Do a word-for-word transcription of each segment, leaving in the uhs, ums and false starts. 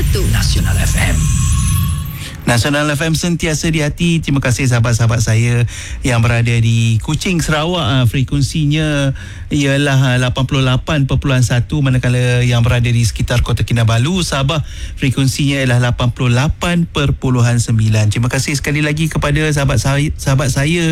satu Nasional F M. Nasional F M sentiasa di hati. Terima kasih sahabat-sahabat saya yang berada di Kuching, Sarawak. Frekuensinya ialah lapan puluh lapan perpuluhan satu, manakala yang berada di sekitar Kota Kinabalu, Sabah, frekuensinya ialah lapan puluh lapan perpuluhan sembilan. Terima kasih sekali lagi kepada sahabat saya, sahabat saya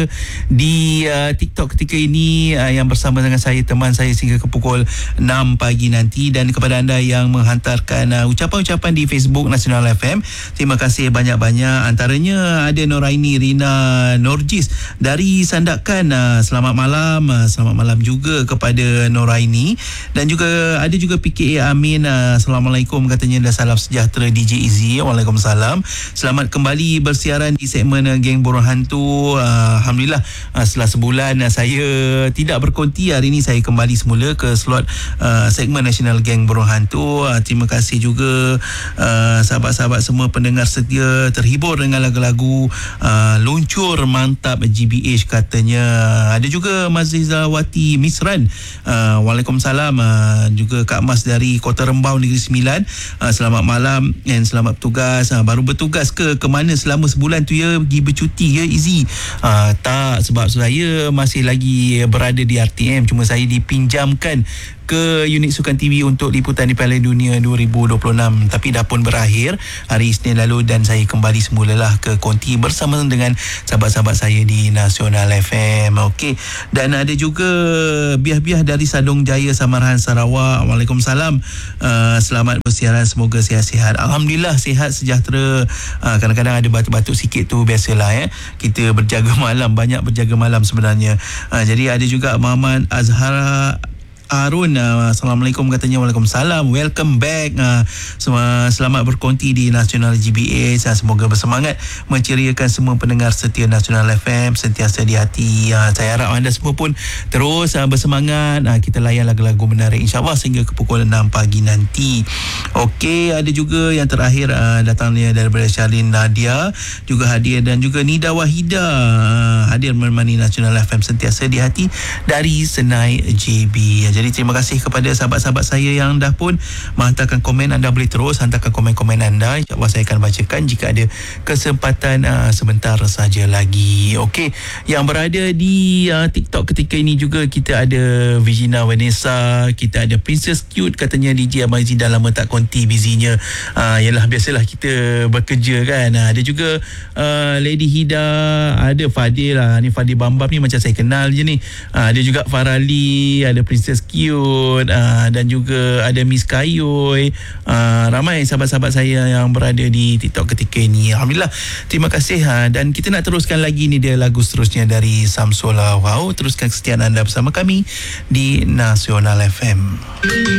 di uh, TikTok ketika ini uh, yang bersama dengan saya, teman saya sehingga ke pukul enam pagi nanti, dan kepada anda yang menghantarkan uh, ucapan-ucapan di Facebook Nasional F M. Terima kasih banyak-banyak. Banyak antaranya ada Noraini Rina Norjis dari Sandakan. Selamat malam, selamat malam juga kepada Noraini, dan juga ada juga P K A Amin. Assalamualaikum, katanya dah salam sejahtera D J Izzy. Waalaikumsalam. Selamat kembali bersiaran di segmen Geng Borong Hantu. Alhamdulillah, setelah sebulan saya tidak berkonti, hari ini saya kembali semula ke slot uh, segmen Nasional Geng Borong Hantu. Uh, terima kasih juga uh, sahabat-sahabat semua pendengar setia, terhibur dengan lagu-lagu uh, luncur mantap G B H katanya. Ada juga Mazizawati Misran. Uh, Waalaikumsalam. Uh, juga Kak Mas dari Kota Rembau Negeri Sembilan. Uh, selamat malam dan selamat bertugas. Uh, baru bertugas ke ke mana selama sebulan tu ya? Pergi bercuti ya Izzy? Uh, tak, sebab saya masih lagi berada di R T M. Cuma saya dipinjamkan ke unit Sukan T V untuk liputan di Piala Dunia dua ribu dua puluh enam, tapi dah pun berakhir hari Isnin lalu, dan saya kembali semulalah ke konti bersama dengan sahabat-sahabat saya di Nasional F M. Okey, dan ada juga Biah-Biah dari Sadong Jaya, Samarahan, Sarawak. Waalaikumsalam. Uh, selamat bersiaran, semoga sihat-sihat. Alhamdulillah sihat sejahtera. Uh, kadang-kadang ada batuk-batuk sikit tu, biasalah ya. Kita berjaga malam, banyak berjaga malam sebenarnya. Uh, jadi ada juga Muhammad Azhara Arun, uh, Assalamualaikum, katanya. Waalaikumsalam. Welcome back. Uh, semua selamat berkonti di Nasional G B H. Uh, semoga bersemangat menceriakan semua pendengar setia Nasional F M, sentiasa di hati. Uh, saya harap anda semua pun terus uh, bersemangat. Uh, kita layan lagu-lagu menarik insya-Allah sehingga ke pukul enam pagi nanti. Okey, ada juga yang terakhir uh, datangnya daripada Shalin Nadia, juga hadir, dan juga Nida Wahida uh, hadir menemani Nasional F M sentiasa di hati dari Senai J B. Jadi terima kasih kepada sahabat-sahabat saya yang dah pun menghantarkan komen. Anda boleh terus hantarkan komen-komen anda, InsyaAllah saya akan bacakan jika ada kesempatan uh, sebentar saja lagi. Okey, yang berada di uh, TikTok ketika ini juga kita ada Virginia Vanessa, kita ada Princess Cute, katanya D J Abang Izzy dah lama tak konti, busynya. Uh, yalah, biasalah kita bekerja kan. Uh, ada juga uh, Lady Hida, ada Fadil lah. Ni Fadil Bambam ni macam saya kenal je ni. Uh, ada juga Farali, ada Princess Cute, uh, dan juga ada Miss Kayoy. Uh, ramai sahabat-sahabat saya yang berada di TikTok ketika ini. Alhamdulillah, terima kasih. Uh, dan kita nak teruskan lagi, ni dia lagu seterusnya dari Samsola. Wow, teruskan kesetiaan anda bersama kami di Nasional F M.